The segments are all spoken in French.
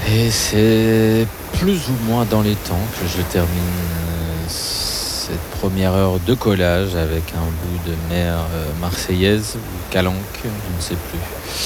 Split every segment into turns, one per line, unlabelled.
Et c'est plus ou moins dans les temps que je termine cette première heure de collage avec un bout de mer marseillaise ou calanque, je ne sais plus.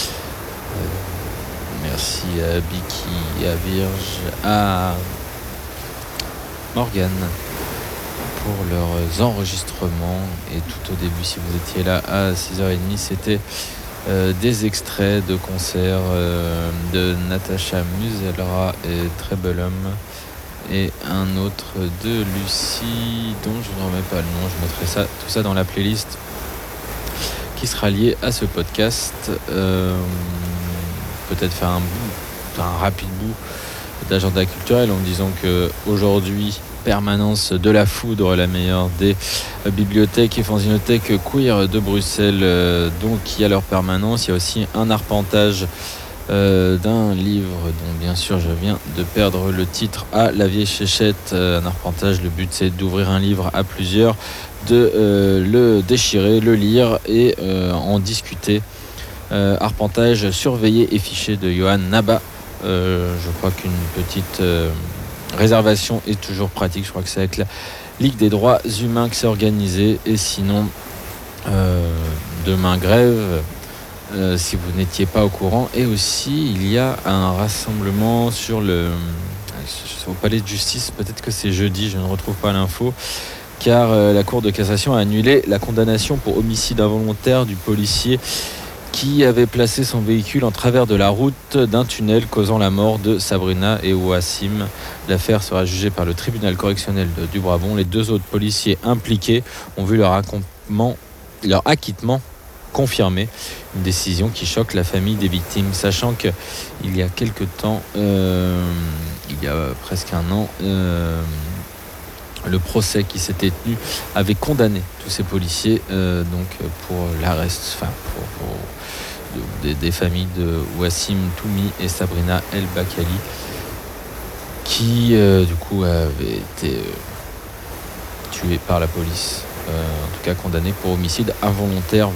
Merci à Biki, à Virge, à Morgane pour leurs enregistrements. Et tout au début, si vous étiez là à 6h30, c'était des extraits de concerts de Natacha Muselra et Treble Homme, et un autre de Lucie dont je ne remets pas le nom. Je mettrai tout ça dans la playlist qui sera liée à ce podcast. Peut-être faire un rapide bout d'agenda culturel en me disant que aujourd'hui, permanence de la Foudre, la meilleure des bibliothèques et fanzinothèques queer de Bruxelles, donc il y a leur permanence. Il y a aussi un arpentage d'un livre dont bien sûr je viens de perdre le titre, à la vieille chéchette. Un arpentage, le but c'est d'ouvrir un livre à plusieurs, de le déchirer, le lire et en discuter. Arpentage surveillé et fiché de Johan Naba. Je crois qu'une petite réservation est toujours pratique. Je crois que c'est avec la Ligue des droits humains que c'est organisé. Et sinon, demain grève, si vous n'étiez pas au courant. Et aussi, il y a un rassemblement au palais de justice. Peut-être que c'est jeudi, je ne retrouve pas l'info. Car la Cour de cassation a annulé la condamnation pour homicide involontaire du policier qui avait placé son véhicule en travers de la route d'un tunnel, causant la mort de Sabrina et Wassim. L'affaire sera jugée par le tribunal correctionnel du Brabant. Les deux autres policiers impliqués ont vu leur acquittement confirmé. Une décision qui choque la famille des victimes, sachant qu'il y a quelque temps, il y a presque un an, le procès qui s'était tenu avait condamné tous ces policiers pour l'arrest, des familles de Wassim Toumi et Sabrina El Bakali, qui du coup avaient été tués par la police, en tout cas condamnés pour homicide involontaire